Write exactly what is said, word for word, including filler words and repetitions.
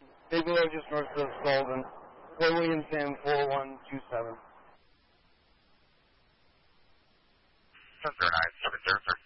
Bay Below just north of Sullivan. Fort William Sam four one two seven. seven zero nine seven zero, sir.